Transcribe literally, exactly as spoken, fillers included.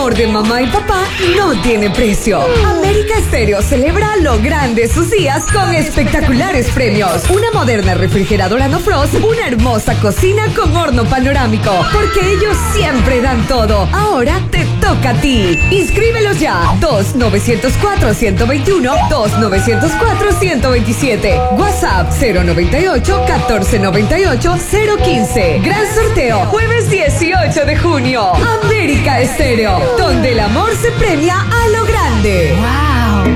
amor de mamá y papá no tiene precio. América Estéreo celebra lo grande sus días con espectaculares premios. Una moderna refrigeradora no frost, una hermosa cocina con horno panorámico. Porque ellos siempre dan todo. Ahora te toca a ti. Inscríbelos ya. dos nueve cero cuatro, uno dos uno, dos nueve cero cuatro, uno dos siete. WhatsApp cero nueve ocho, uno cuatro nueve ocho, cero uno cinco. Gran sorteo, jueves dieciocho de junio. América Estéreo, donde el amor se premia a lo grande. Wow.